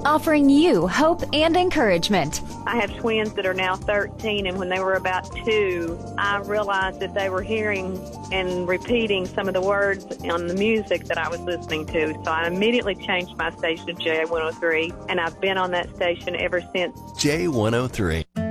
offering you hope and encouragement. I have twins that are now 13, and when they were about 2, I realized that they were hearing and repeating some of the words on the music that I was listening to. So I immediately changed my station to J103, and I've been on that station ever since. J103.